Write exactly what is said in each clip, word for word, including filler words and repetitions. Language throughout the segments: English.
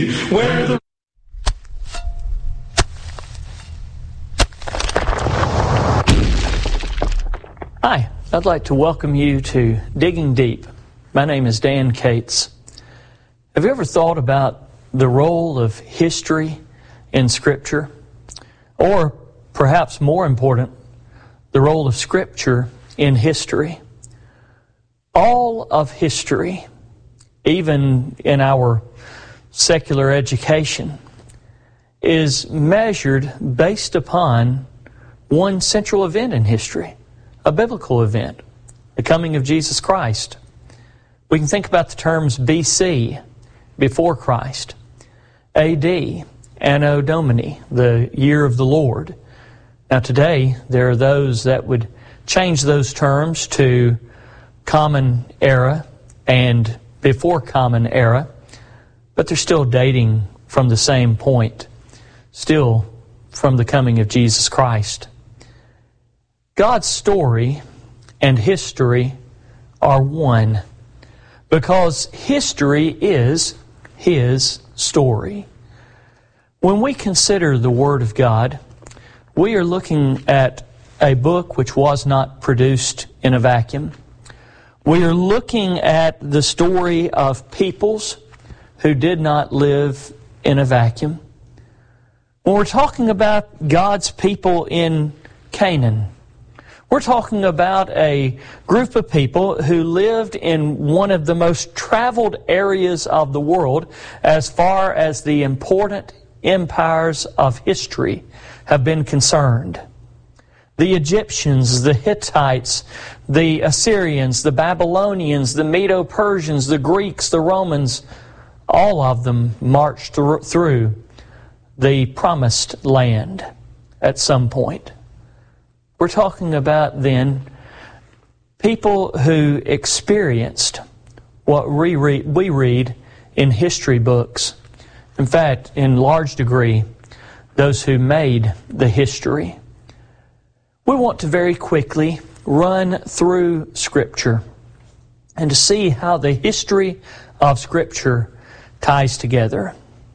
Where the Hi, I'd like to welcome you to Digging Deep. My name is Dan Cates. Have you ever thought about the role of history in Scripture? Or, perhaps more important, the role of Scripture in history? All of history, even in our secular education, is measured based upon one central event in history, a biblical event, the coming of Jesus Christ. We can think about the terms B C, before Christ, A D, Anno Domini, the year of the Lord. Now today, there are those that would change those terms to Common Era and before Common Era, but they're still dating from the same point, still from the coming of Jesus Christ. God's story and history are one, because history is His story. When we consider the Word of God, we are looking at a book which was not produced in a vacuum. We are looking at the story of peoples who did not live in a vacuum. When we're talking about God's people in Canaan, we're talking about a group of people who lived in one of the most traveled areas of the world as far as the important empires of history have been concerned. The Egyptians, the Hittites, the Assyrians, the Babylonians, the Medo-Persians, the Greeks, the Romans, all of them marched through the promised land at some point. We're talking about then people who experienced what we read, we read in history books. In fact, in large degree, those who made the history. We want to very quickly run through Scripture and to see how the history of Scripture ties together.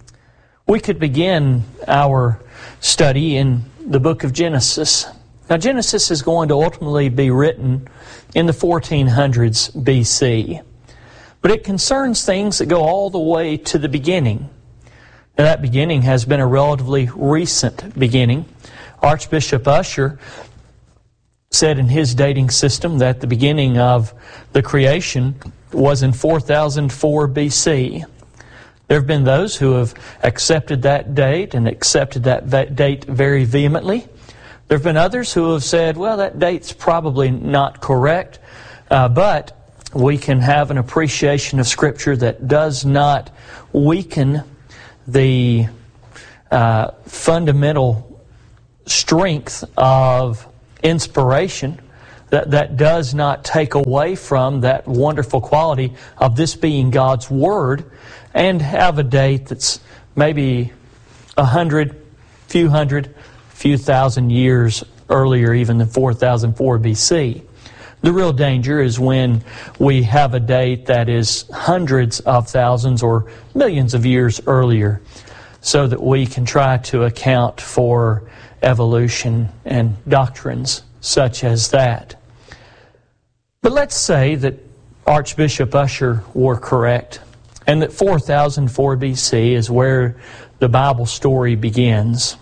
We could begin our study in the book of Genesis. Now, Genesis is going to ultimately be written in the fourteen hundreds B C, but it concerns things that go all the way to the beginning. Now, that beginning has been a relatively recent beginning. Archbishop Usher said in his dating system that the beginning of the creation was in four thousand four B C. There have been those who have accepted that date and accepted that date very vehemently. There have been others who have said, well, that date's probably not correct, uh, but we can have an appreciation of Scripture that does not weaken the uh, fundamental strength of inspiration, that, that does not take away from that wonderful quality of this being God's Word, and have a date that's maybe a hundred, few hundred, few thousand years earlier even than four thousand four B C. The real danger is when we have a date that is hundreds of thousands or millions of years earlier, so that we can try to account for evolution and doctrines such as that. But let's say that Archbishop Usher were correct, and that four thousand four B C is where the Bible story begins.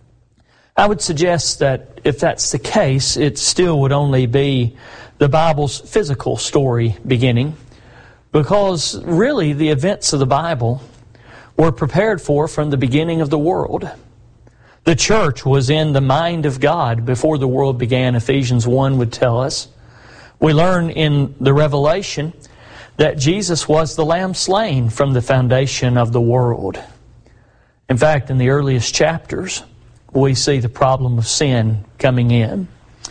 I would suggest that if that's the case, it still would only be the Bible's physical story beginning, because really the events of the Bible were prepared for from the beginning of the world. The church was in the mind of God before the world began, Ephesians one would tell us. We learn in the Revelation that Jesus was the Lamb slain from the foundation of the world. In fact, in the earliest chapters, we see the problem of sin coming in.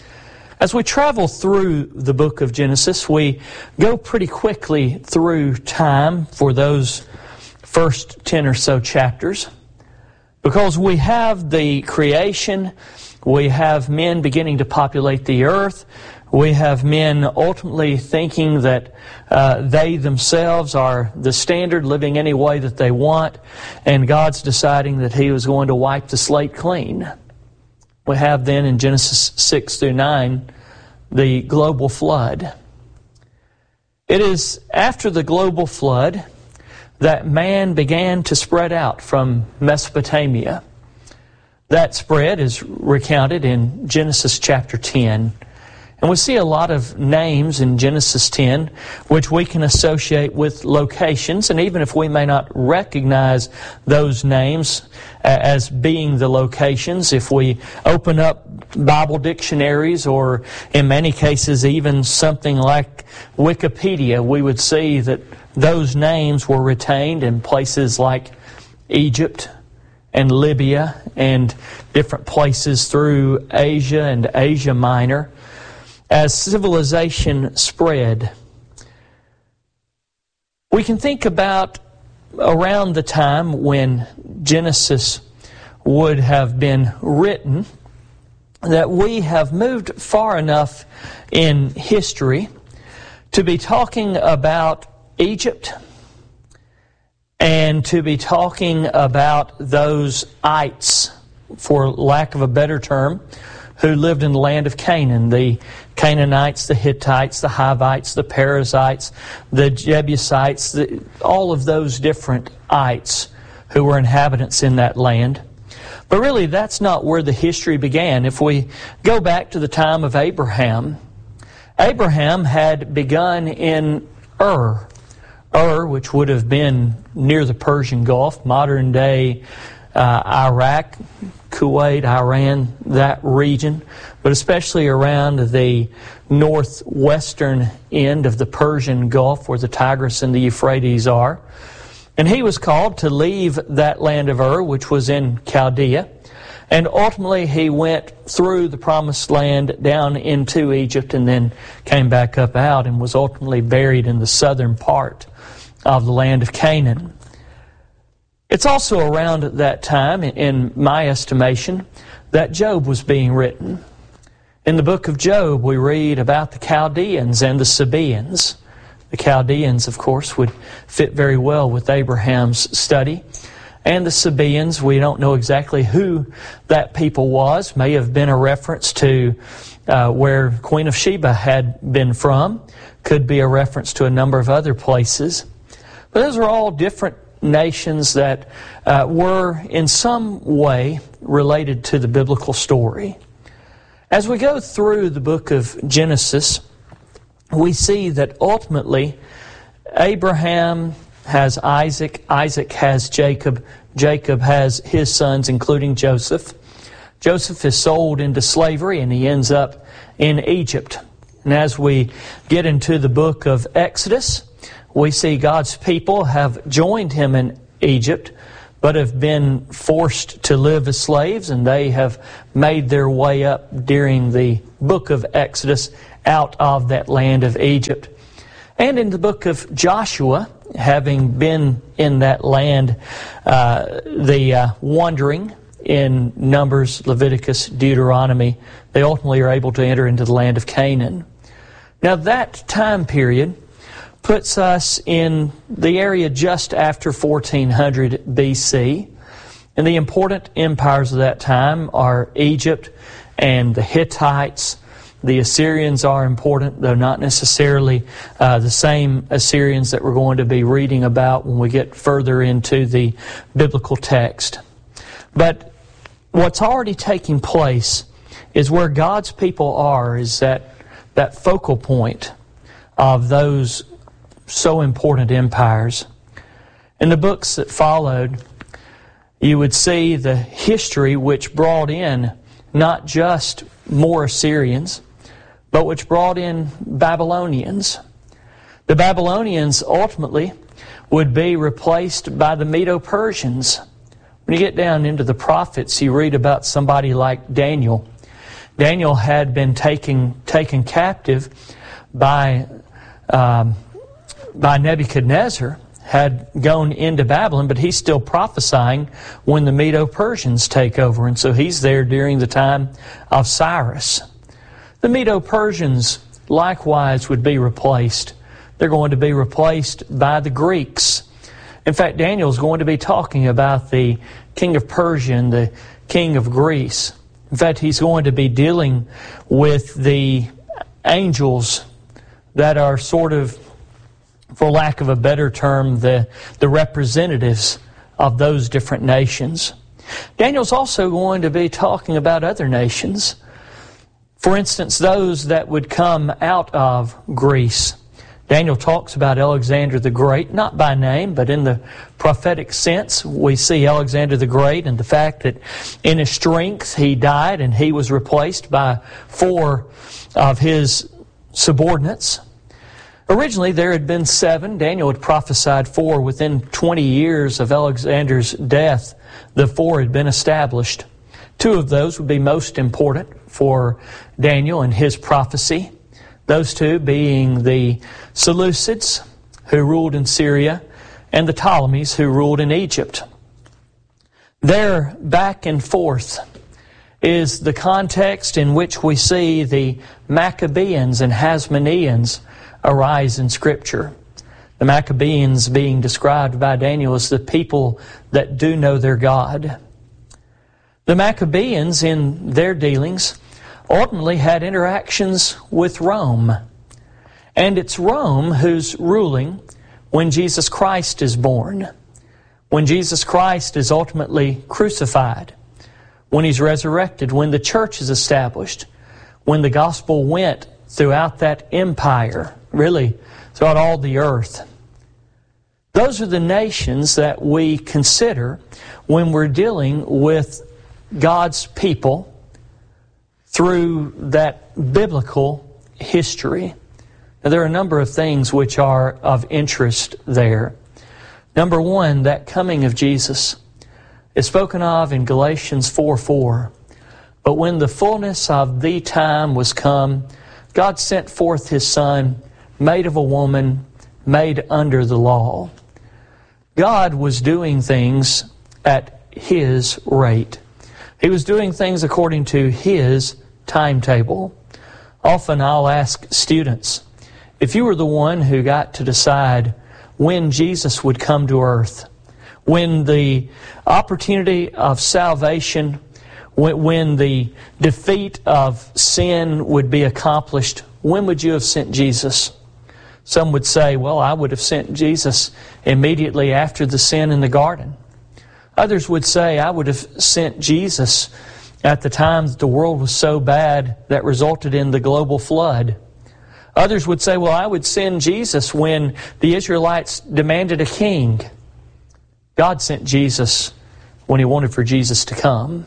As we travel through the book of Genesis, we go pretty quickly through time for those first ten or so chapters, because we have the creation, we have men beginning to populate the earth, We have men ultimately thinking that uh, they themselves are the standard, living any way that they want, and God's deciding that He was going to wipe the slate clean. We have then in Genesis six through nine the global flood. It is after the global flood that man began to spread out from Mesopotamia. That spread is recounted in Genesis chapter ten. And we see a lot of names in Genesis ten which we can associate with locations, and even if we may not recognize those names as being the locations, if we open up Bible dictionaries or in many cases even something like Wikipedia, we would see that those names were retained in places like Egypt and Libya and different places through Asia and Asia Minor. As civilization spread, we can think about around the time when Genesis would have been written, that we have moved far enough in history to be talking about Egypt and to be talking about those ites, for lack of a better term, who lived in the land of Canaan, the Canaanites, the Hittites, the Hivites, the Perizzites, the Jebusites, the, all of those different ites who were inhabitants in that land. But really, that's not where the history began. If we go back to the time of Abraham, Abraham had begun in Ur. Ur, which would have been near the Persian Gulf, modern-day uh, Iraq, Kuwait, Iran, that region, but especially around the northwestern end of the Persian Gulf where the Tigris and the Euphrates are. And he was called to leave that land of Ur, which was in Chaldea, and ultimately he went through the Promised Land down into Egypt and then came back up out and was ultimately buried in the southern part of the land of Canaan. It's also around that time, in my estimation, that Job was being written. In the book of Job, we read about the Chaldeans and the Sabaeans. The Chaldeans, of course, would fit very well with Abraham's study. And the Sabaeans, we don't know exactly who that people was. May have been a reference to uh, where Queen of Sheba had been from. Could be a reference to a number of other places. But those are all different nations that uh, were in some way related to the biblical story. As we go through the book of Genesis, we see that ultimately Abraham has Isaac, Isaac has Jacob, Jacob has his sons, including Joseph. Joseph is sold into slavery and he ends up in Egypt. And as we get into the book of Exodus, we see God's people have joined him in Egypt, but have been forced to live as slaves, and they have made their way up during the book of Exodus out of that land of Egypt. And in the book of Joshua, having been in that land, uh, the uh, wandering in Numbers, Leviticus, Deuteronomy, they ultimately are able to enter into the land of Canaan. Now that time period puts us in the area just after fourteen hundred B C. And the important empires of that time are Egypt and the Hittites. The Assyrians are important, though not necessarily uh, the same Assyrians that we're going to be reading about when we get further into the biblical text. But what's already taking place is where God's people are, is that, that focal point of those so important empires. In the books that followed, you would see the history which brought in not just more Assyrians, but which brought in Babylonians. The Babylonians ultimately would be replaced by the Medo-Persians. When you get down into the prophets, you read about somebody like Daniel. Daniel had been taken, taken captive by um, by Nebuchadnezzar, had gone into Babylon, but he's still prophesying when the Medo-Persians take over. And so he's there during the time of Cyrus. The Medo-Persians likewise would be replaced. They're going to be replaced by the Greeks. In fact, Daniel is going to be talking about the king of Persia and the king of Greece. In fact, he's going to be dealing with the angels that are sort of, for lack of a better term, the, the representatives of those different nations. Daniel's also going to be talking about other nations. For instance, those that would come out of Greece. Daniel talks about Alexander the Great, not by name, but in the prophetic sense. We see Alexander the Great and the fact that in his strength he died and he was replaced by four of his subordinates. Originally there had been seven. Daniel had prophesied four. Within twenty years of Alexander's death, the four had been established. Two of those would be most important for Daniel and his prophecy. Those two being the Seleucids, who ruled in Syria, and the Ptolemies, who ruled in Egypt. Their back and forth is the context in which we see the Maccabeans and Hasmoneans arise in Scripture. The Maccabeans being described by Daniel as the people that do know their God. The Maccabeans, in their dealings, ultimately had interactions with Rome. And it's Rome who's ruling when Jesus Christ is born, when Jesus Christ is ultimately crucified, when He's resurrected, when the church is established, when the gospel went throughout that empire, really throughout all the earth. Those are the nations that we consider when we're dealing with God's people through that biblical history. Now, there are a number of things which are of interest there. Number one, that coming of Jesus is spoken of in Galatians four four. But when the fullness of the time was come, God sent forth His Son, made of a woman, made under the law. God was doing things at His rate. He was doing things according to His timetable. Often I'll ask students, if you were the one who got to decide when Jesus would come to earth, when the opportunity of salvation, when, when the defeat of sin would be accomplished, when would you have sent Jesus? Some would say, well, I would have sent Jesus immediately after the sin in the garden. Others would say, I would have sent Jesus at the time that the world was so bad that resulted in the global flood. Others would say, well, I would send Jesus when the Israelites demanded a king. God sent Jesus when He wanted for Jesus to come.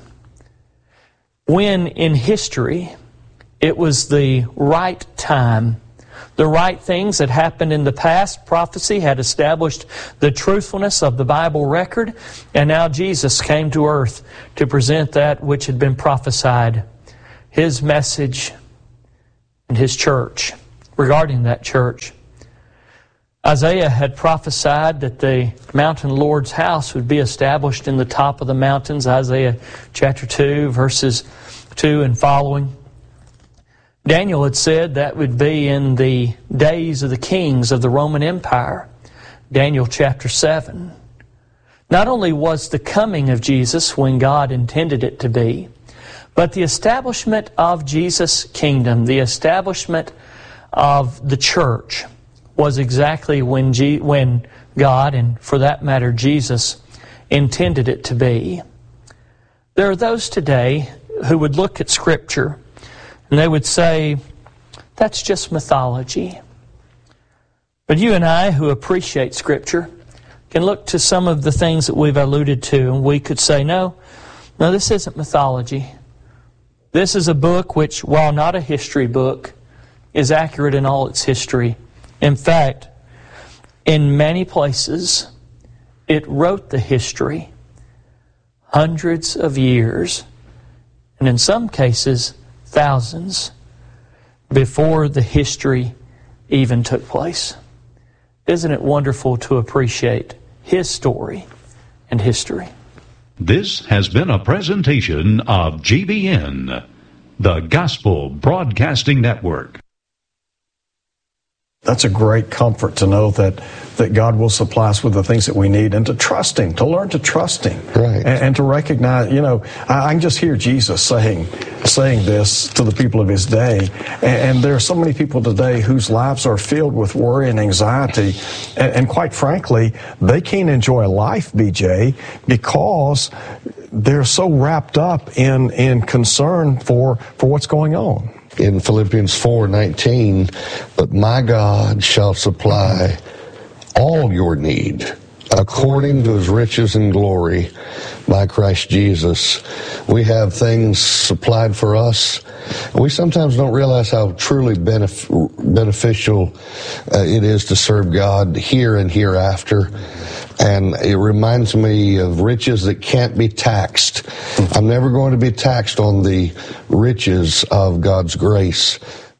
When in history it was the right time, the right things that happened in the past, prophecy had established the truthfulness of the Bible record, and now Jesus came to earth to present that which had been prophesied, His message and His church. Regarding that church, Isaiah had prophesied that the mountain Lord's house would be established in the top of the mountains, Isaiah chapter two, verses two and following. Daniel had said that would be in the days of the kings of the Roman Empire, Daniel chapter seven. Not only was the coming of Jesus when God intended it to be, but the establishment of Jesus' kingdom, the establishment of the church, was exactly when G- when God, and for that matter Jesus, intended it to be. There are those today who would look at Scripture and they would say, that's just mythology. But you and I, who appreciate Scripture, can look to some of the things that we've alluded to, and we could say, no, no, this isn't mythology. This is a book which, while not a history book, is accurate in all its history. In fact, in many places, it wrote the history hundreds of years, and in some cases, thousands, before the history even took place. Isn't it wonderful to appreciate His story and history? This has been a presentation of G B N, the Gospel Broadcasting Network. That's a great comfort to know that, that God will supply us with the things that we need, and to trust Him, to learn to trust Him. Right. And, and to recognize, you know, I, I can just hear Jesus saying saying this to the people of His day. And, and there are so many people today whose lives are filled with worry and anxiety. And, and quite frankly, they can't enjoy life, B J, because they're so wrapped up in, in concern for, for what's going on. In Philippians four nineteen, but my God shall supply all your need according to His riches and glory by Christ Jesus. We have things supplied for us. We sometimes don't realize how truly benef- beneficial uh, it is to serve God here and hereafter. And it reminds me of riches that can't be taxed. I'm never going to be taxed on the riches of God's grace.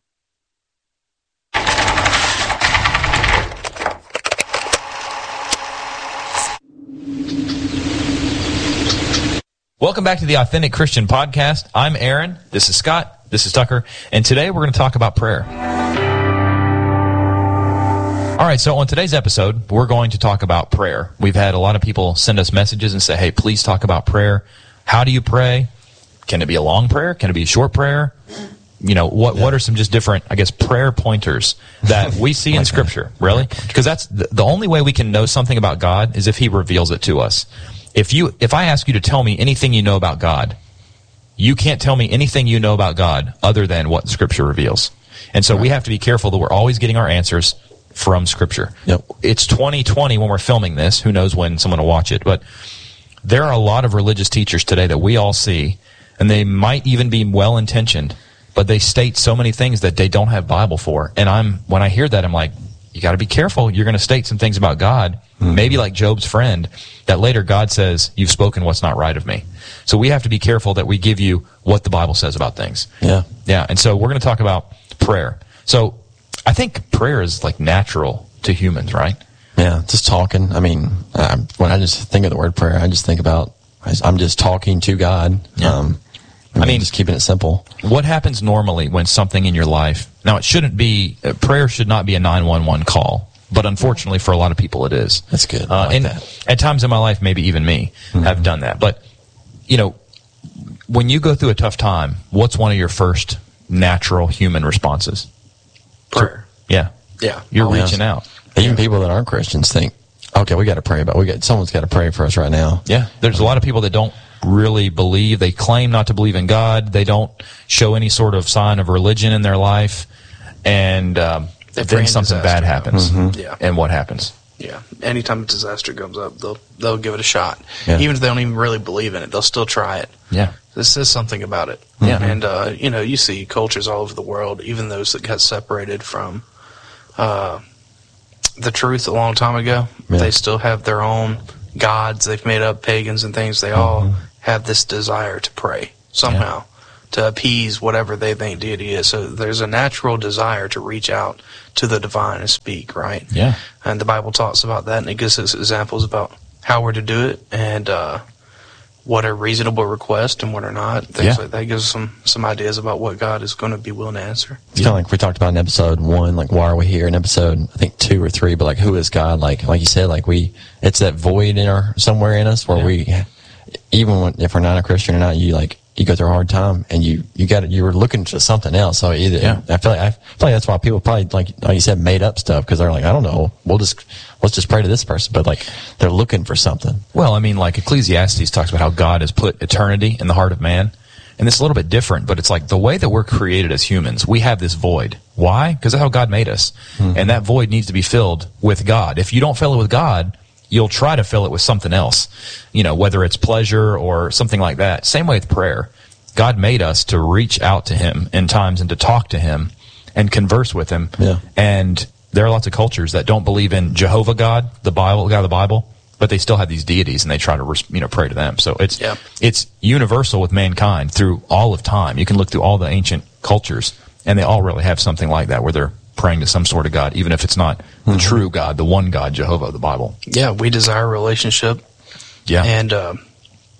Welcome back to the Authentic Christian Podcast. I'm Aaron. This is Scott. This is Tucker. And today we're going to talk about prayer. All right, so on today's episode, we're going to talk about prayer. We've had a lot of people send us messages and say, hey, please talk about prayer. How do you pray? Can it be a long prayer? Can it be a short prayer? You know, what yeah. what are some just different, I guess, prayer pointers that we see in Scripture, really? Because that's the, the only way we can know something about God is if He reveals it to us. If you, if I ask you to tell me anything you know about God, you can't tell me anything you know about God other than what Scripture reveals. And so right. we have to be careful that we're always getting our answers from Scripture. Yep. It's twenty twenty when we're filming this. Who knows when someone will watch it. But there are a lot of religious teachers today that we all see, and they might even be well-intentioned, but they state so many things that they don't have Bible for. And I'm when I hear that, I'm like, you got to be careful. You're going to state some things about God, mm-hmm. maybe like Job's friend, that later God says, you've spoken what's not right of me. So we have to be careful that we give you what the Bible says about things. Yeah. Yeah. And so we're going to talk about prayer. So I think prayer is like natural to humans, right? Yeah, just talking. I mean, I, when I just think of the word prayer, I just think about, I'm just talking to God. Yeah. Um, I mean, I mean, just keeping it simple. What happens normally when something in your life, now it shouldn't be, uh, prayer should not be a nine one one call, but unfortunately for a lot of people it is. That's good. Uh, I like and that. At times in my life, maybe even me, mm-hmm. have done that. But, you know, when you go through a tough time, what's one of your first natural human responses? Prayer. So, yeah. Yeah. You're oh, reaching yeah. out. Even people that aren't Christians think, okay, we got to pray about, we got, someone's got to pray for us right now. Yeah. There's a lot of people that don't really believe. They claim not to believe in God. They don't show any sort of sign of religion in their life. And um, then something bad happens. Mm-hmm. Yeah. And what happens? Yeah. Anytime a disaster comes up, they'll they'll give it a shot. Yeah. Even if they don't even really believe in it, they'll still try it. Yeah. This says something about it. Yeah. And, uh, you know, you see cultures all over the world, even those that got separated from uh, the truth a long time ago, yeah. they still have their own gods. They've made up pagans and things. They mm-hmm. all have this desire to pray somehow, yeah. to appease whatever they think deity is. So there's a natural desire to reach out to the divine and speak, right? Yeah. And the Bible talks about that, and it gives us examples about how we're to do it and uh, what are reasonable requests and what are not. Things yeah. like that gives us some, some ideas about what God is going to be willing to answer. It's yeah. kind of like we talked about in episode one, like why are we here? In episode, I think two or three, but like who is God? Like like you said, like we, it's that void in our somewhere in us where yeah. we, even when, if we're not a Christian or not, you like you go through a hard time and you you got you were looking to something else. So either yeah. I feel like I feel like that's why people probably like like you said made up stuff because they're like I don't know we'll just let's just pray to this person, but like they're looking for something. Well, I mean, like Ecclesiastes talks about how God has put eternity in the heart of man, and it's a little bit different. But it's like the way that we're created as humans, we have this void. Why? Because that's how God made us, mm-hmm. and that void needs to be filled with God. If you don't fill it with God, you'll try to fill it with something else, you know, whether it's pleasure or something like that. Same way with prayer. God made us to reach out to Him in times and to talk to Him and converse with Him. Yeah. And there are lots of cultures that don't believe in Jehovah God, the Bible, God of the Bible, but they still have these deities and they try to, you know, pray to them. So it's yeah. it's universal with mankind through all of time. You can look through all the ancient cultures, and they all really have something like that where they're praying to some sort of God, even if it's not mm-hmm. the true God, the one God, Jehovah, the Bible. Yeah, we desire a relationship. Yeah. And uh,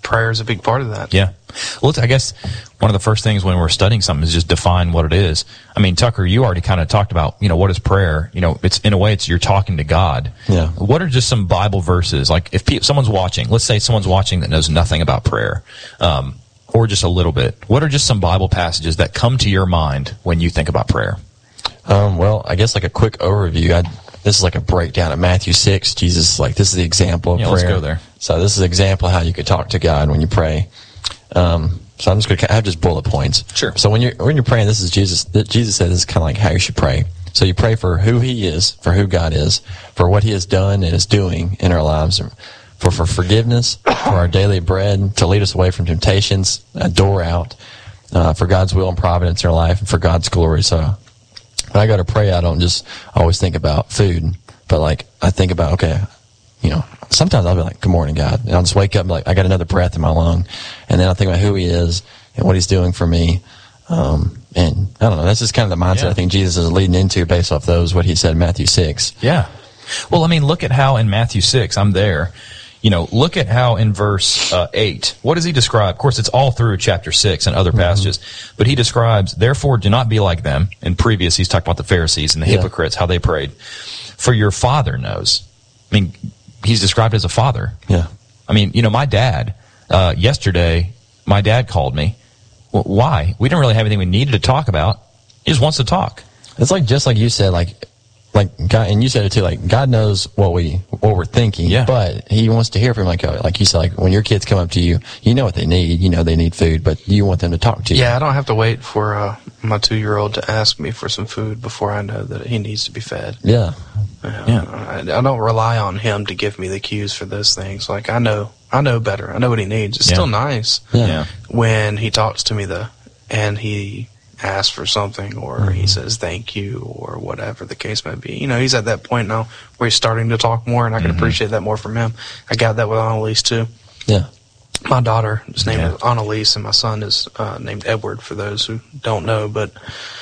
prayer is a big part of that. Yeah. Well, it's, I guess one of the first things when we're studying something is just define what it is. I mean, Tucker, you already kind of talked about, you know, what is prayer? You know, it's in a way, it's you're talking to God. Yeah. What are just some Bible verses? Like if pe- someone's watching, let's say someone's watching that knows nothing about prayer, um, or just a little bit. What are just some Bible passages that come to your mind when you think about prayer? Um, well, I guess like a quick overview. I, this is like a breakdown of Matthew six. Jesus, like this is the example of Yeah, prayer. let's go there. So this is an example of how you could talk to God when you pray. Um, so I'm just going to I have just bullet points. Sure. So when you're when you're praying, this is Jesus. Jesus said this is kind of like how you should pray. So you pray for who He is, for who God is, for what He has done and is doing in our lives, for for forgiveness, for our daily bread, to lead us away from temptations, a door out, uh, for God's will and providence in our life, and for God's glory. So when I go to pray, I don't just always think about food, but like I think about, okay, you know, sometimes I'll be like, good morning, God. And I'll just wake up and be like, I got another breath in my lung. And then I'll think about who He is and what He's doing for me. Um, and I don't know, that's just kind of the mindset Yeah. I think Jesus is leading into based off those, what He said in Matthew six. Yeah. Well, I mean, look at how in Matthew six, I'm there. You know, look at how in verse uh, eight, what does He describe? Of course, it's all through chapter six and other mm-hmm. passages, but He describes, therefore, do not be like them. In previous, He's talked about the Pharisees and the yeah. hypocrites, how they prayed. For your Father knows. I mean, He's described as a father. Yeah. I mean, you know, my dad, uh, yesterday, my dad called me. Well, why? We didn't really have anything we needed to talk about. He just wants to talk. It's like, just like you said, like, like God, and you said it too, like God knows what we, what we're thinking, Yeah. but He wants to hear from, like, uh, like you said, like when your kids come up to you, you know what they need, you know they need food, but you want them to talk to you. Yeah, I don't have to wait for uh, my two-year-old to ask me for some food before I know that he needs to be fed. Yeah. Yeah. Yeah. I, I don't rely on him to give me the cues for those things. Like, I know, I know better. I know what he needs. It's Yeah. still nice Yeah. Yeah. when he talks to me, though, and he asks for something, or Mm-hmm. he says thank you, or whatever the case may be. You know, he's at that point now where he's starting to talk more, and I can Mm-hmm. appreciate that more from him. I got that with Annalise, too. Yeah. My daughter is named Yeah. Annalise, and my son is uh, named Edward, for those who don't know. But,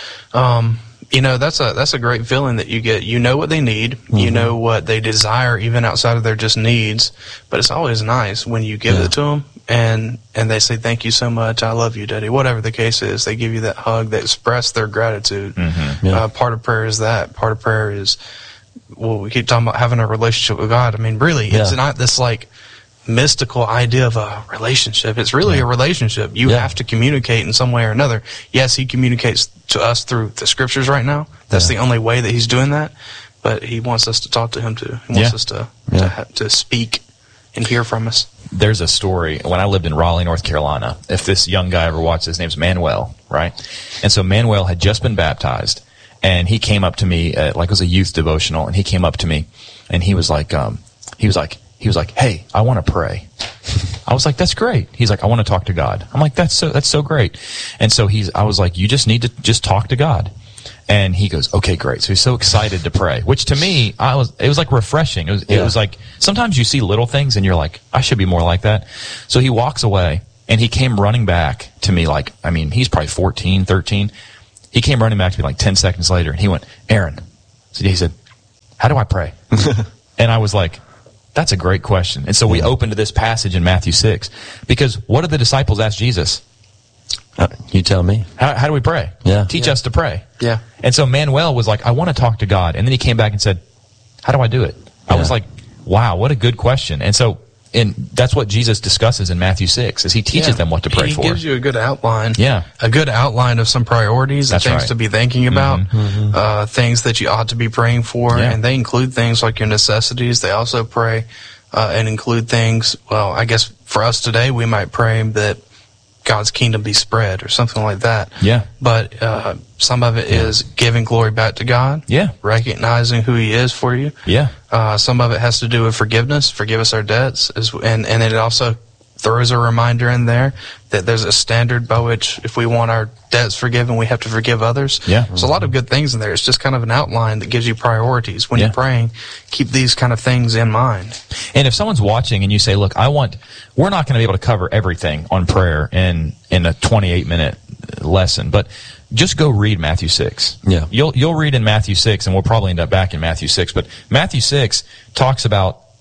um, you know, that's a that's a great feeling that you get. You know what they need. Mm-hmm. You know what they desire, even outside of their just needs. But it's always nice when you give Yeah. it to them, and, and they say, thank you so much, I love you, Daddy. Whatever the case is, they give you that hug, they express their gratitude. Mm-hmm. Yeah. Uh, part of prayer is that. Part of prayer is, well, we keep talking about having a relationship with God. I mean, really, it's Yeah. not this, like, mystical idea of a relationship. It's really a relationship. You Yeah. have to communicate in some way or another. Yes, He communicates to us through the scriptures right now. That's Yeah. the only way that He's doing that. But He wants us to talk to Him too. He wants Yeah. us to Yeah. to, ha- to speak and hear from us. There's a story when I lived in Raleigh, North Carolina. If this young guy ever watched, his name's Manuel, right? And so Manuel had just been baptized, and he came up to me, at, like it was a youth devotional, and he came up to me, and he was like, um, he was like, he was like, hey, I want to pray. I was like, that's great. He's like, I want to talk to God. I'm like, that's so, that's so great. And so he's, I was like, you just need to just talk to God. And he goes, okay, great. So he's so excited to pray, which to me, I was, it was like refreshing. It was, Yeah. it was like, sometimes you see little things and you're like, I should be more like that. So he walks away and he came running back to me like, I mean, he's probably fourteen, thirteen. He came running back to me like ten seconds later and he went, Aaron, so he said, how do I pray? And I was like, that's a great question. And so we opened to this passage in Matthew six because what did the disciples ask Jesus? Uh, you tell me. How, how do we pray? Yeah. Teach Yeah. us to pray. Yeah. And so Manuel was like, I want to talk to God. And then he came back and said, how do I do it? I was Yeah. like, wow, what a good question. And so and that's what Jesus discusses in Matthew six, is he teaches Yeah. them what to pray he for. He gives you a good outline. Yeah. A good outline of some priorities, That's and things right. to be thinking about, Mm-hmm. uh, things that you ought to be praying for. Yeah. And they include things like your necessities. They also pray uh, and include things, well, I guess for us today, we might pray that God's kingdom be spread or something like that. Yeah. But uh, some of it is giving glory back to God. Yeah. Recognizing who He is for you. Yeah. Uh, some of it has to do with forgiveness. Forgive us our debts. As, and, and it also throws a reminder in there that there's a standard by which if we want our debts forgiven, we have to forgive others. Yeah. There's a lot of good things in there. It's just kind of an outline that gives you priorities. When Yeah. you're praying, keep these kind of things in mind. And if someone's watching and you say, look, I want, we're not going to be able to cover everything on prayer in, in a twenty-eight minute lesson, but just go read Matthew six. Yeah. You'll, you'll read in Matthew six, and we'll probably end up back in Matthew six, but Matthew six talks about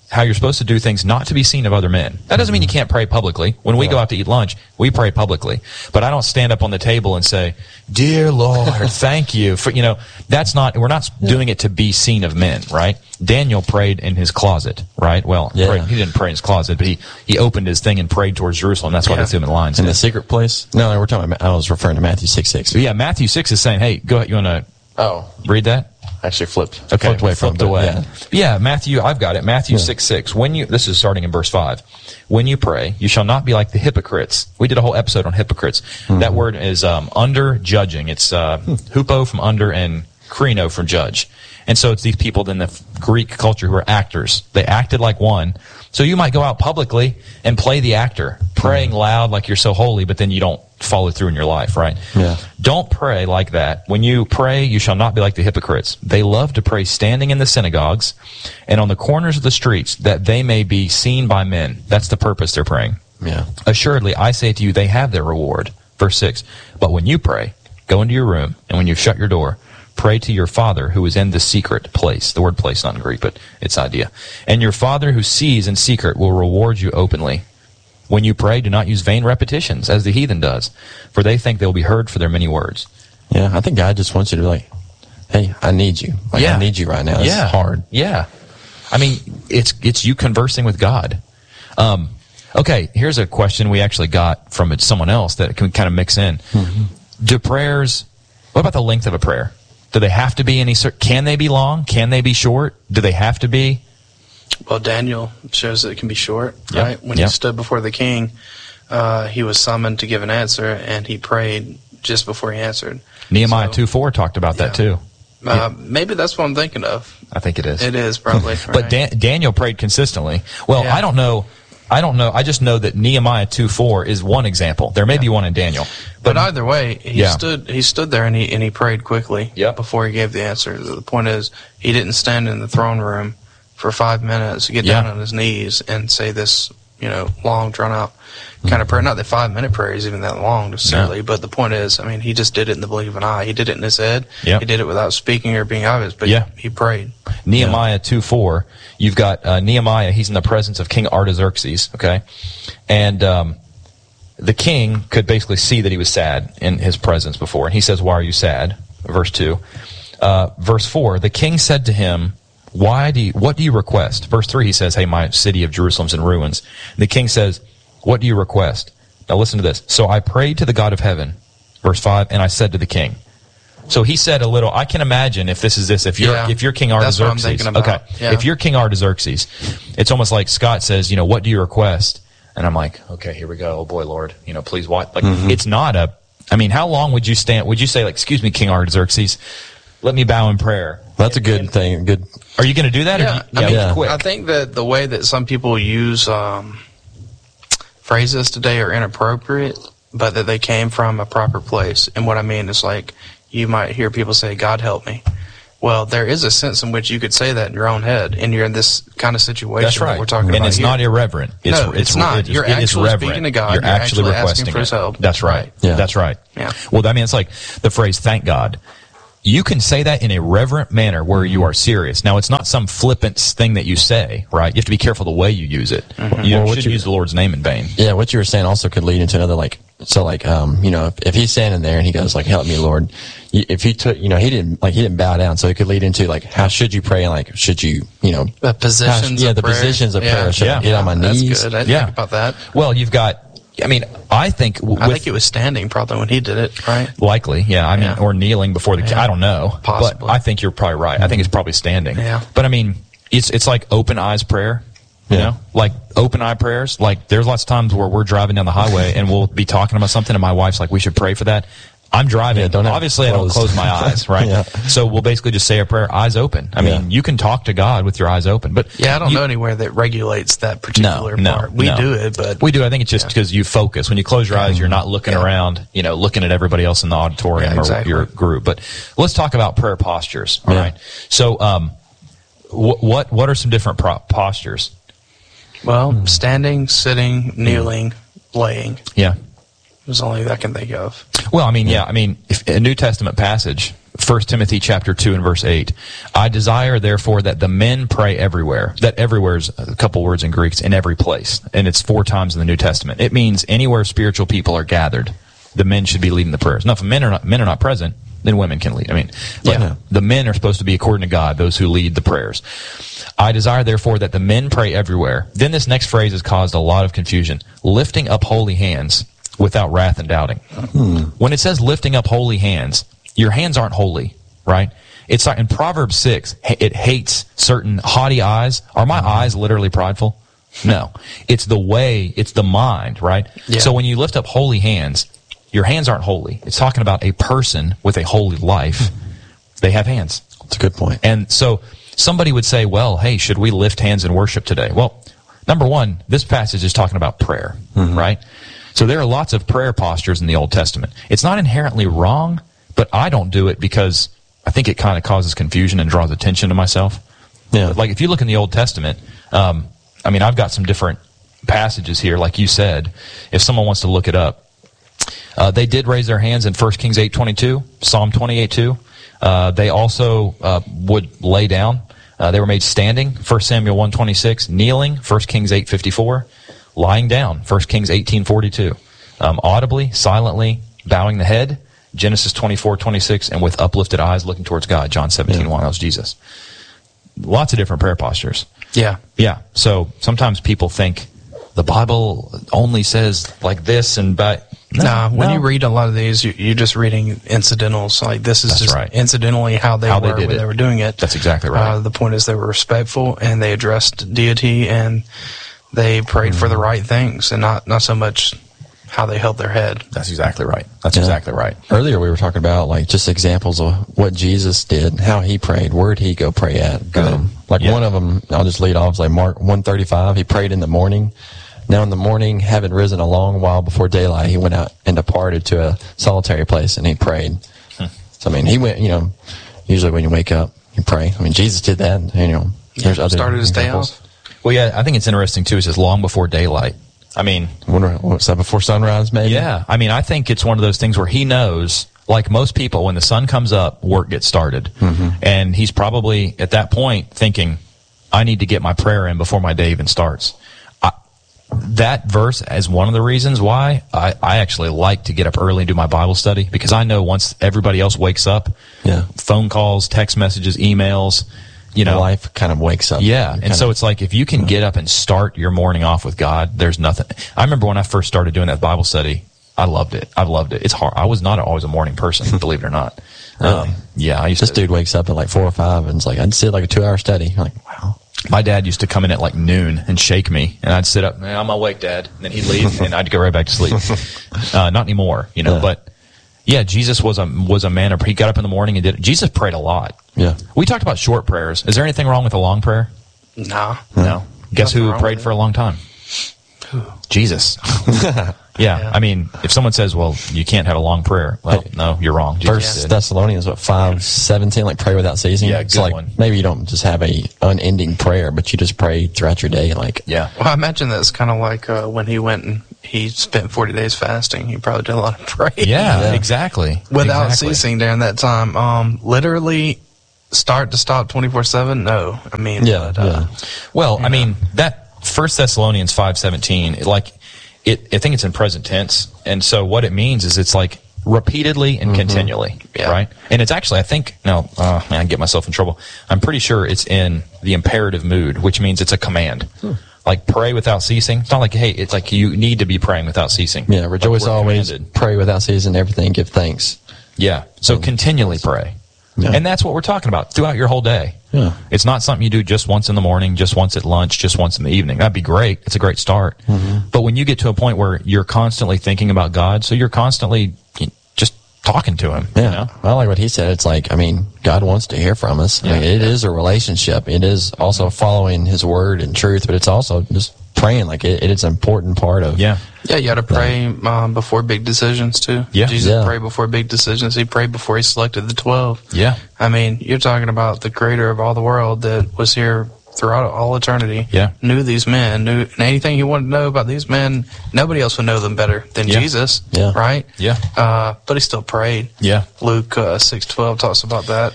how you're supposed to do things not to be seen of other men. That doesn't mean you can't pray publicly. When we yeah. go out to eat lunch, we pray publicly. But I don't stand up on the table and say, "Dear Lord, thank you for," you know, that's not, we're not yeah. doing it to be seen of men, right? Daniel prayed in his closet, right? Well, yeah. prayed, he didn't pray in his closet, but he, he opened his thing and prayed towards Jerusalem. That's why yeah. they threw him in lines. In the secret place? No, no, we're talking about, I was referring to Matthew six six. Yeah, Matthew six is saying, hey, go ahead, you want to oh. read that? Actually flipped. Okay, flipped away flipped from away. Yeah. yeah, Matthew, I've got it. Matthew yeah. six six. When you, this is starting in verse five. When you pray, you shall not be like the hypocrites. We did a whole episode on hypocrites. Mm-hmm. That word is um, under judging. It's uh, hupo from under and krino from judge. And so it's these people in the Greek culture who are actors. They acted like one. So you might go out publicly and play the actor, praying loud like you're so holy, but then you don't follow through in your life, right? Yeah. Don't pray like that. When you pray, you shall not be like the hypocrites. They love to pray standing in the synagogues and on the corners of the streets, that they may be seen by men. That's the purpose they're praying. Yeah. Assuredly, I say to you, they have their reward. Verse six. But when you pray, go into your room, and when you shut your door, pray to your Father who is in the secret place. The word place, not in Greek, but it's idea. And your Father who sees in secret will reward you openly. When you pray, do not use vain repetitions, as the heathen does, for they think they will be heard for their many words. Yeah, I think God just wants you to be like, hey, I need you. Like, yeah. I need you right now. It's yeah. hard. Yeah. I mean, it's it's you conversing with God. Um, okay, here's a question we actually got from someone else that can kind of mix in. Mm-hmm. Do prayers, what about the length of a prayer? Do they have to be any, can they be long? Can they be short? Do they have to be? Well, Daniel shows that it can be short, yep. right? When yep. he stood before the king, uh, he was summoned to give an answer, and he prayed just before he answered. Nehemiah so, two four talked about yeah. that too. Uh, yeah. Maybe that's what I'm thinking of. I think it is. It is, probably. But right. Dan- Daniel prayed consistently. Well, yeah. I don't know. I don't know. I just know that Nehemiah two four is one example. There may yeah. be one in Daniel. But, but either way, he yeah. stood he stood there and he and he prayed quickly yep. before he gave the answer. The point is, he didn't stand in the throne room for five minutes, get yeah. down on his knees and say this, you know, long, drawn-out kind of prayer. Not that five-minute prayer is even that long necessarily, no. but the point is, I mean, he just did it in the blink of an eye. He did it in his head. Yep. He did it without speaking or being obvious, but yeah. he, he prayed. Nehemiah yeah. two four, you've got uh, Nehemiah, he's in the presence of King Artaxerxes, okay? And um, the king could basically see that he was sad in his presence before, and he says, why are you sad? Verse two. Uh, verse four, the king said to him, Why do you, what do you request? Verse three, he says, hey, my city of Jerusalem's in ruins. The king says, what do you request? Now listen to this. So I prayed to the God of heaven. Verse five, and I said to the king. So he said a little, I can imagine if this is this, if you're, yeah, if you're King Artaxerxes. That's what I'm thinking about. Okay. Yeah. If you're King Artaxerxes, it's almost like Scott says, you know, what do you request? And I'm like, okay, here we go. Oh boy, Lord, you know, please what? Like, mm-hmm. it's not a, I mean, how long would you stand, would you say like, excuse me, King Artaxerxes, let me bow in prayer? That's and, a good and, thing. Good. Are you going to do that? Yeah, or do you, I mean, yeah. quick. I think that the way that some people use um, phrases today are inappropriate, but that they came from a proper place. And what I mean is, like, you might hear people say, God help me. Well, there is a sense in which you could say that in your own head, and you're in this kind of situation That's right. that we're talking and about. And it's here. not irreverent. It's, no, it's, it's not. It is, you're it actually reverent. speaking to God. You're, You're actually, actually requesting asking for His help. That's right. right. Yeah. That's right. Yeah. Well, I mean, it's like the phrase, thank God. You can say that in a reverent manner where you are serious. Now, it's not some flippant thing that you say, right? You have to be careful the way you use it. Mm-hmm. You well, shouldn't you, use the Lord's name in vain. Yeah, what you were saying also could lead into another, like, so like, um, you know, if, if he's standing there and he goes like, help me, Lord, if he took, you know, he didn't, like, he didn't bow down, so it could lead into, like, how should you pray, and, like, should you, you know, the positions how, yeah, of the prayer. positions of yeah. prayer. Should yeah. I get on my That's knees? good. I didn't yeah. think about that. Well, you've got, I mean, I think with, I think it was standing probably when he did it, right? Likely, yeah. I mean, yeah. or kneeling before the. Yeah. I don't know, Possibly. but I think you're probably right. I think it's probably standing. Yeah. But I mean, it's it's like open eyes prayer. You Yeah. know, like open eye prayers. Like there's lots of times where we're driving down the highway and we'll be talking about something, and my wife's like, "We should pray for that." I'm driving. Yeah, don't have Obviously, I don't closed. close my eyes, right? Yeah. So we'll basically just say a prayer, eyes open. I Yeah. mean, you can talk to God with your eyes open, but Yeah, I don't you, know anywhere that regulates that particular no, part. no, We no. do it, but we do. I think it's just Yeah. because you focus. When you close your eyes, you're not looking Yeah. around, you know, looking at everybody else in the auditorium Yeah, exactly. or your group. But let's talk about prayer postures. All Yeah. right. So, um, wh- what what are some different pro- postures? well, standing, sitting, kneeling, laying Yeah. is the only that I can think of. Well, I mean, yeah. I mean, if a New Testament passage First Timothy chapter two and verse eight. I desire, therefore, that the men pray everywhere. That everywhere is a couple words in Greek, in every place. And it's four times in the New Testament. It means anywhere spiritual people are gathered, the men should be leading the prayers. Now, if men are not, men are not present, then women can lead. I mean, like, yeah. the men are supposed to be, according to God, those who lead the prayers. I desire, therefore, that the men pray everywhere. Then this next phrase has caused a lot of confusion. Lifting up holy hands without wrath and doubting. Hmm. When it says lifting up holy hands, your hands aren't holy, right? It's like in Proverbs six, it hates certain haughty eyes. Are my eyes literally prideful? No. It's the way, it's the mind, right? Yeah. So when you lift up holy hands, your hands aren't holy. It's talking about a person with a holy life. They have hands. That's a good point. And so somebody would say, well, hey, should we lift hands in worship today? Well, number one, this passage is talking about prayer, mm-hmm. right? So there are lots of prayer postures in the Old Testament. It's not inherently wrong, but I don't do it because I think it kind of causes confusion and draws attention to myself. Yeah. Like if you look in the Old Testament, um, I mean, I've got some different passages here, like you said. If someone wants to look it up, uh, they did raise their hands in First Kings eight twenty-two, Psalm twenty-eight two. Uh, they also uh, would lay down. Uh, they were made standing, First Samuel one twenty-six, kneeling, First Kings eight fifty-four, lying down, First Kings eighteen forty-two, um, audibly, silently, bowing the head, Genesis twenty-four twenty-six, and with uplifted eyes looking towards God, John seventeen one, yeah. That was Jesus. Lots of different prayer postures. Yeah. Yeah. So sometimes people think the Bible only says like this, and but no, nah, when no. you read a lot of these, you, you're just reading incidentals. Like this is That's just right. incidentally how they how were they when it. they were doing it. That's exactly right. Uh, the point is they were respectful and they addressed deity and they prayed mm-hmm. for the right things and not, not so much how they held their head. That's exactly right. That's yeah. exactly right. Earlier we were talking about like just examples of what Jesus did, how he prayed. Where'd he go pray at? Good. Um, like yeah. one of them, I'll just lead off, like Mark one thirty-five, he prayed in the morning. Now in the morning, having risen a long while before daylight, he went out and departed to a solitary place and he prayed. Hmm. So I mean, he went, you know, usually when you wake up, you pray. I mean, Jesus did that. And, you know, there's yeah, other started his day off. Well, yeah, I think it's interesting too. It says long before daylight. I mean, what's that, before sunrise, maybe? Yeah. I mean, I think it's one of those things where he knows, like most people, when the sun comes up, work gets started. Mm-hmm. And he's probably at that point thinking, I need to get my prayer in before my day even starts. I, that verse is one of the reasons why I, I actually like to get up early and do my Bible study, because I know once everybody else wakes up, yeah. phone calls, text messages, emails, you know, life kind of wakes up. Yeah. You're and so of, it's like, if you can get up and start your morning off with God, there's nothing. I remember when I first started doing that Bible study, I loved it. I've loved it. It's hard. I was not always a morning person, believe it or not. Really? Um, yeah. I used this to, dude wakes up at like four or five and it's like, I'd sit like a two hour study. I'm like, wow. My dad used to come in at like noon and shake me, and I'd sit up, I'm awake, Dad. And then he'd leave, and I'd go right back to sleep. Uh, not anymore, you know, yeah. but yeah, Jesus was a, was a man of, he got up in the morning and did it. Jesus prayed a lot. Yeah. We talked about short prayers. Is there anything wrong with a long prayer? No. No. Guess Nothing who prayed for a long time? Who? Jesus. yeah. yeah. I mean, if someone says, well, you can't have a long prayer, well, hey, no, you're wrong. Jesus First did. Thessalonians, what, five seventeen, like pray without ceasing? Yeah, it's good like, one. Maybe you don't just have a unending prayer, but you just pray throughout your day. Like, yeah. Well, I imagine that's kind of like uh, when he went and he spent forty days fasting. He probably did a lot of praying. Yeah, yeah. exactly. Without exactly. ceasing during that time. Um, literally start to stop twenty-four seven? No. I mean, yeah, but, uh, yeah. Well, yeah. I mean, that First Thessalonians five seventeen, like, it, I think it's in present tense. And so what it means is it's like repeatedly and mm-hmm. continually, yeah. right? And it's actually, I think, no, uh, man, I get myself in trouble. I'm pretty sure it's in the imperative mood, which means it's a command. Hmm. Like, pray without ceasing. It's not like, hey, it's like you need to be praying without ceasing. Yeah, rejoice like always, commanded. Pray without ceasing, everything, give thanks. Yeah, so and, continually pray. Yeah. And that's what we're talking about throughout your whole day. Yeah. It's not something you do just once in the morning, just once at lunch, just once in the evening. That'd be great. It's a great start. Mm-hmm. But when you get to a point where you're constantly thinking about God, so you're constantly just talking to Him. Yeah. You know? I like what he said. It's like, I mean, God wants to hear from us. Yeah. I mean, it is a relationship. It is also following His word and truth, but it's also just praying. Like, it, it is an important part of. Yeah. Yeah, you got to pray um, before big decisions, too. Yeah. Jesus yeah. prayed before big decisions. He prayed before he selected the twelve. Yeah. I mean, you're talking about the creator of all the world that was here throughout all eternity. Yeah. Knew these men, knew and anything he wanted to know about these men. Nobody else would know them better than Yeah. Jesus. Yeah. Right? Yeah. Uh, but he still prayed. Yeah. Luke uh, six twelve talks about that.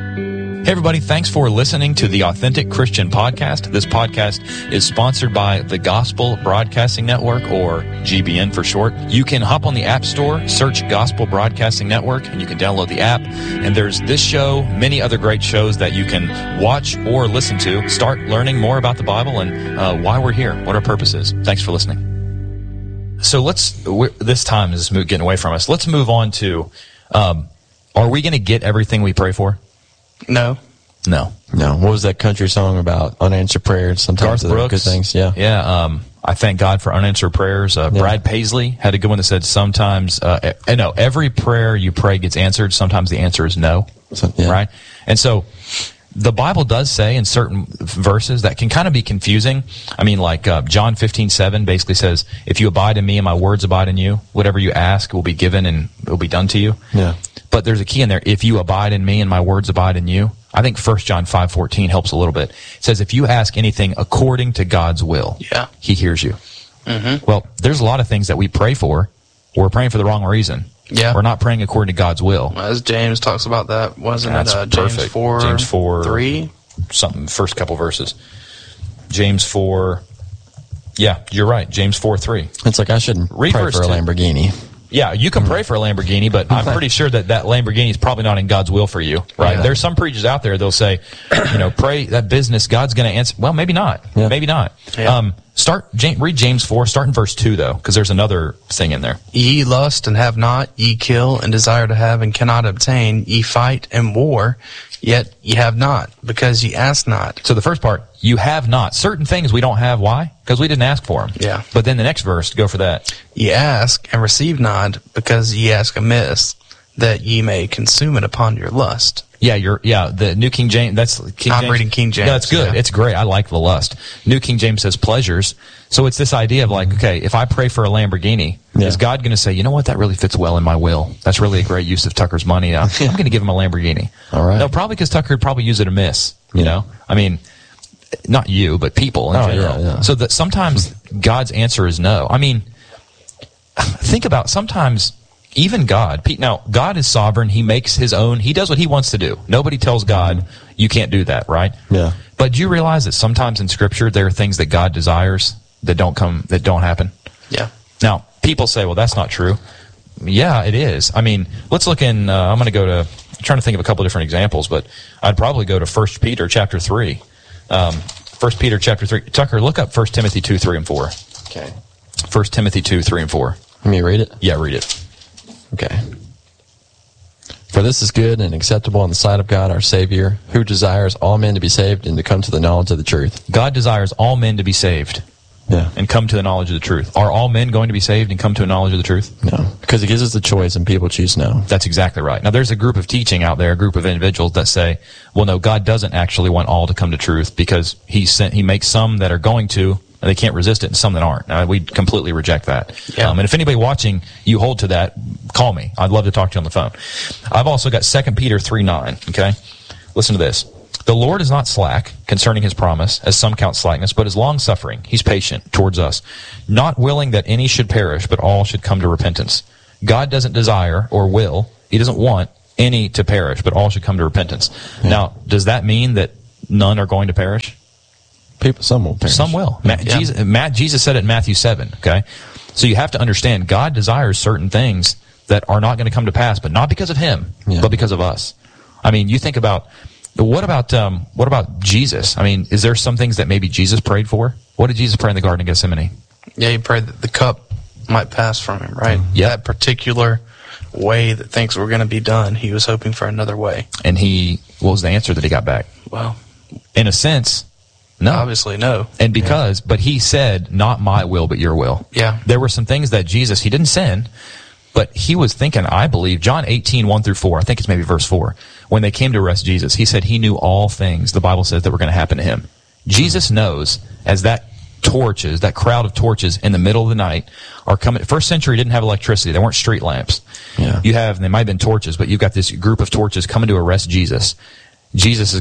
Hey everybody, thanks for listening to the Authentic Christian Podcast. This podcast is sponsored by the Gospel Broadcasting Network, or G B N for short. You can hop on the App Store, search Gospel Broadcasting Network, and you can download the app. And there's this show, many other great shows that you can watch or listen to. Start learning more about the Bible and uh, why we're here, what our purpose is. Thanks for listening. So let's, we're, this time is getting away from us. Let's move on to, um, are we going to get everything we pray for? No. No. No. What was that country song about unanswered prayers? Sometimes Garth they're Brooks. good things. Yeah. Yeah. Um, I thank God for unanswered prayers. Uh, Yeah. Brad Paisley had a good one that said sometimes, uh, eh, no, every prayer you pray gets answered. Sometimes the answer is no. So, yeah. Right? And so the Bible does say in certain verses that can kind of be confusing. I mean, like uh, John fifteen seven basically says, if you abide in me and my words abide in you, whatever you ask will be given and it will be done to you. Yeah. But there's a key in there. If you abide in me and my words abide in you. I think First John five fourteen helps a little bit. It says, if you ask anything according to God's will, Yeah. he hears you. Mm-hmm. Well, there's a lot of things that we pray for. We're praying for the wrong reason. Yeah. We're not praying according to God's will. As James talks about that, wasn't That's it? Uh, James perfect. four, James four, three. Something, first couple verses. James four. Yeah, you're right. James four three. It's like I shouldn't Read pray verse for a two. Lamborghini. Yeah, you can pray for a Lamborghini, but I'm pretty sure that that Lamborghini is probably not in God's will for you, right? Yeah. There's some preachers out there, they'll say, you know, pray that business, God's going to answer. Well, maybe not. Yeah. Maybe not. Yeah. Um, start, James, read James four, start in verse two, though, because there's another thing in there. Ye lust and have not, ye kill and desire to have and cannot obtain, ye fight and war, yet ye have not, because ye ask not. So the first part, you have not. Certain things we don't have. Why? Because we didn't ask for them. Yeah. But then the next verse, go for that. Ye ask and receive not, because ye ask amiss, that ye may consume it upon your lust. Yeah, you're, yeah, the New King James, that's King I'm James. reading King James, No, it's good. yeah. It's great. I like the lust. New King James says pleasures. So it's this idea of like, okay, if I pray for a Lamborghini, Yeah. is God going to say, you know what, that really fits well in my will? That's really a great use of Tucker's money. Uh, I'm going to give him a Lamborghini. All right. No, probably because Tucker would probably use it amiss, you Yeah. know? I mean, not you, but people in Oh, general. yeah, yeah. So that sometimes God's answer is no. I mean, think about sometimes even God. Pe- Now, God is sovereign. He makes his own. He does what he wants to do. Nobody tells God, you can't do that, right? Yeah. But do you realize that sometimes in Scripture there are things that God desires that don't come, that don't happen? Yeah. Now, people say, well, that's not true. Yeah, it is. I mean, let's look in, uh, I'm going to go to, I'm trying to think of a couple of different examples, but I'd probably go to First Peter chapter three. Um, First Peter chapter three. Tucker, look up First Timothy two, three, and four. Okay. First Timothy two, three, and four. Let me read it. Yeah, read it. Okay. For this is good and acceptable in the sight of God our Savior, who desires all men to be saved and to come to the knowledge of the truth. God desires all men to be saved Yeah. and come to the knowledge of the truth. Are all men going to be saved and come to a knowledge of the truth? No. Because he gives us the choice and people choose no. That's exactly right. Now, there's a group of teaching out there, a group of individuals that say, well, no, God doesn't actually want all to come to truth because he sent, he makes some that are going to, and they can't resist it, and some that aren't. Now, we completely reject that. Yeah. Um, and if anybody watching, you hold to that, call me. I'd love to talk to you on the phone. I've also got Second Peter three nine, okay? Listen to this. The Lord is not slack concerning his promise, as some count slackness, but is long-suffering. He's patient towards us, not willing that any should perish, but all should come to repentance. God doesn't desire or will, he doesn't want any to perish, but all should come to repentance. Yeah. Now, does that mean that none are going to perish? People, some will perish. Some will. Ma- Yeah. Jesus, Matt, Jesus said it in Matthew seven, okay? So you have to understand, God desires certain things that are not going to come to pass, but not because of him, Yeah. but because of us. I mean, you think about, what about um, what about Jesus? I mean, is there some things that maybe Jesus prayed for? What did Jesus pray in the Garden of Gethsemane? Yeah, he prayed that the cup might pass from him, right? Yeah. That particular way that things were going to be done, he was hoping for another way. And he, what was the answer that he got back? Well, In a sense, no. obviously no. And because, but he said, not my will, but your will. Yeah. There were some things that Jesus, he didn't sin, but he was thinking, I believe, John eighteen, one through four, I think it's maybe verse four, when they came to arrest Jesus, he said he knew all things, the Bible says, that were going to happen to him. Jesus knows, as that torches, that crowd of torches in the middle of the night are coming. First century didn't have electricity. There weren't street lamps. Yeah. You have, they might have been torches, but you've got this group of torches coming to arrest Jesus. Jesus has got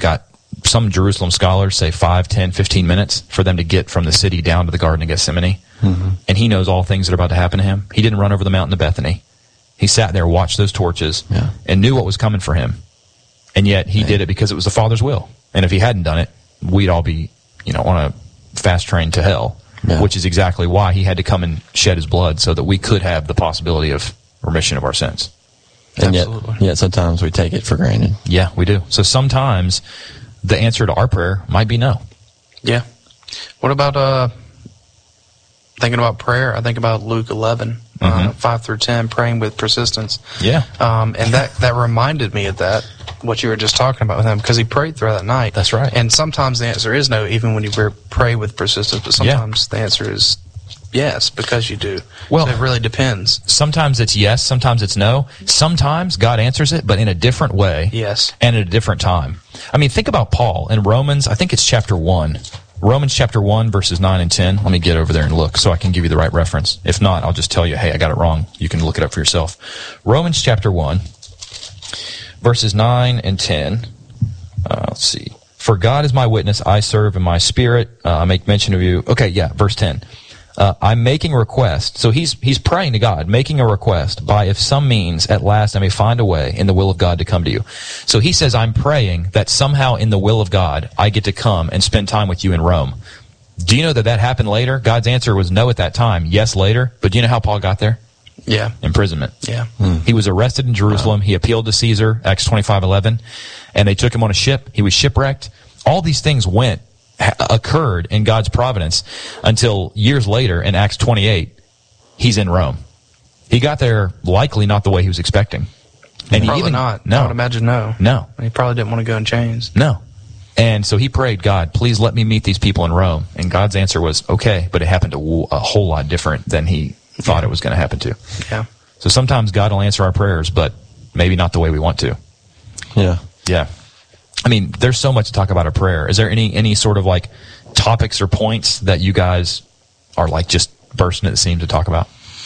some Jerusalem scholars say five, ten, fifteen minutes for them to get from the city down to the Garden of Gethsemane. Mm-hmm. And he knows all things that are about to happen to him. He didn't run over the mountain to Bethany. He sat there, watched those torches, yeah. and knew what was coming for him. And yet he Man. did it because it was the Father's will. And if he hadn't done it, we'd all be, you know, on a fast train to hell, yeah. which is exactly why he had to come and shed his blood so that we could have the possibility of remission of our sins. And Absolutely. yet, yet sometimes we take it for granted. Yeah, we do. So sometimes the answer to our prayer might be no. Yeah. What about uh, thinking about prayer? I think about Luke eleven, mm-hmm. uh, five through ten, praying with persistence. Yeah. Um, and that, that reminded me of that, what you were just talking about with him, because he prayed throughout that night. That's right. And sometimes the answer is no, even when you pray with persistence, but sometimes yeah. the answer is yes, because you do. Well, so it really depends. Sometimes it's yes, sometimes it's no. Sometimes God answers it, but in a different way. Yes. And at a different time. I mean, think about Paul in Romans, I think it's chapter one. Romans chapter one, verses nine and ten. Let me get over there and look so I can give you the right reference. If not, I'll just tell you, hey, I got it wrong. You can look it up for yourself. Romans chapter one, verses nine and ten. Uh, let's see. For God is my witness, I serve in my spirit. Uh, I make mention of you. Okay, yeah, verse ten. Uh, I'm making a request. So he's he's praying to God, making a request by if some means at last I may find a way in the will of God to come to you. So he says, I'm praying that somehow in the will of God I get to come and spend time with you in Rome. Do you know that that happened later? God's answer was no at that time, yes later. But do you know how Paul got there? Yeah. Imprisonment. Yeah. Hmm. He was arrested in Jerusalem. Wow. He appealed to Caesar, Acts twenty-five eleven, and they took him on a ship. He was shipwrecked. All these things went occurred in God's providence until years later in Acts twenty-eight, he's in Rome. He got there likely not the way he was expecting. And probably he even, not. No. I would imagine no. No. He probably didn't want to go in chains. No. And so he prayed, God, please let me meet these people in Rome. And God's answer was, okay, but it happened a, a whole lot different than he thought yeah. it was going to happen to. Yeah. So sometimes God will answer our prayers, but maybe not the way we want to. Yeah. Yeah. I mean, there's so much to talk about a prayer. Is there any any sort of like topics or points that you guys are like just bursting at the seams to talk about?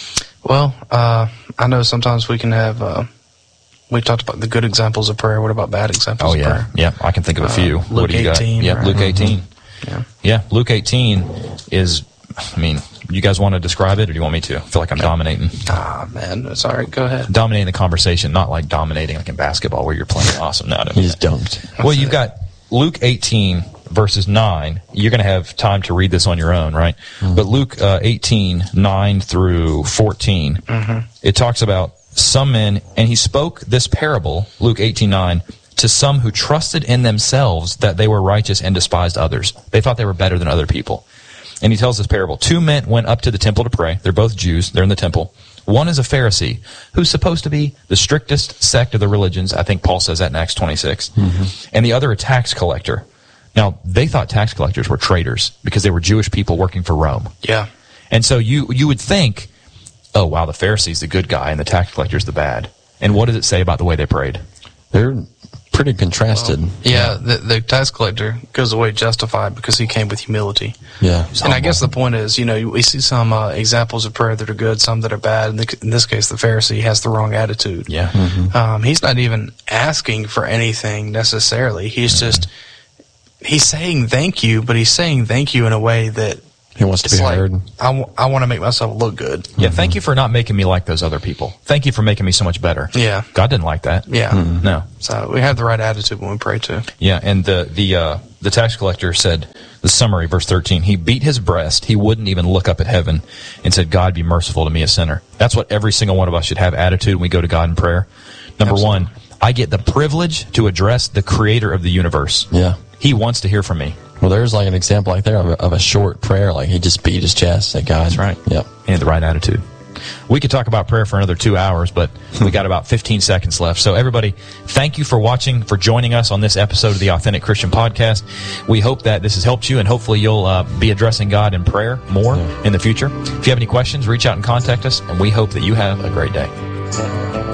Well, uh, I know sometimes we can have, uh, we talked about the good examples of prayer. What about bad examples oh, of yeah. prayer? Yeah, I can think of a few. Uh, Luke what do you eighteen. Got? Yeah, right? Luke eighteen. Mm-hmm. Yeah. Yeah, Luke eighteen is, I mean, you guys want to describe it or do you want me to? I feel like I'm dominating. Ah, man. It's all right. Go ahead. Dominating the conversation, not like dominating like in basketball where you're playing awesome. No, I don't you just dunked. Well, you've got Luke eighteen, verses nine. You're going to have time to read this on your own, right? Mm-hmm. But Luke uh, eighteen, nine through fourteen, mm-hmm. it talks about some men, and he spoke this parable, Luke eighteen, nine, to some who trusted in themselves that they were righteous and despised others. They thought they were better than other people. And he tells this parable. Two men went up to the temple to pray. They're both Jews. They're in the temple. One is a Pharisee, who's supposed to be the strictest sect of the religions. I think Paul says that in Acts twenty-six. Mm-hmm. And the other a tax collector. Now, they thought tax collectors were traitors because they were Jewish people working for Rome. Yeah. And so you you would think, oh, wow, the Pharisee's the good guy and the tax collector's the bad. And what does it say about the way they prayed? They're pretty contrasted. Well, yeah, the, the tax collector goes away justified because he came with humility. Yeah. And I guess the point is, you know, we see some uh, examples of prayer that are good, some that are bad. In, the, in this case, the Pharisee has the wrong attitude. Yeah. Mm-hmm. Um, he's not even asking for anything necessarily. He's mm-hmm. just, he's saying thank you, but he's saying thank you in a way that he wants to be like, heard. I, w- I want to make myself look good. Yeah, mm-hmm. Thank you for not making me like those other people. Thank you for making me so much better. Yeah. God didn't like that. Yeah. Mm-hmm. No. So we have the right attitude when we pray too. Yeah, and the the uh, the tax collector said, the summary, verse thirteen, he beat his breast, he wouldn't even look up at heaven, and said, God, be merciful to me, a sinner. That's what every single one of us should have attitude when we go to God in prayer. Number Absolutely. one, I get the privilege to address the creator of the universe. Yeah. He wants to hear from me. Well, there's like an example like there of a, of a short prayer, like he just beat his chest, said, God. That's right. Yep. And the right attitude. We could talk about prayer for another two hours, but we got about fifteen seconds left. So everybody, thank you for watching, for joining us on this episode of the Authentic Christian Podcast. We hope that this has helped you, and hopefully you'll uh, be addressing God in prayer more yeah. in the future. If you have any questions, reach out and contact us, and we hope that you have a great day.